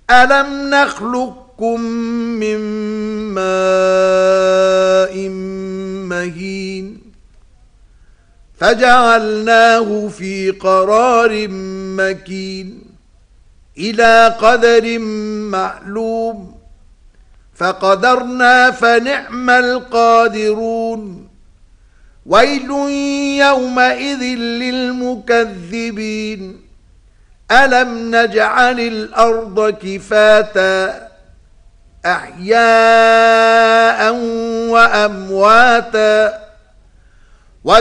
ألم نخلقكم من ماء مهين فجعلناه في قرار مكين إلى قدر معلوم فقدرنا فنعم القادرون ويل يومئذ للمكذبين ألم نجعل الأرض كفاتا أحياء وأمواتا